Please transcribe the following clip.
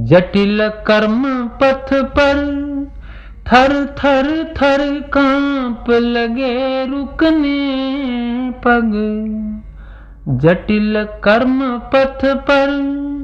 जटिल कर्म पथ पर थर थर थर कांप लगे रुकने पग। जटिल कर्म पथ पर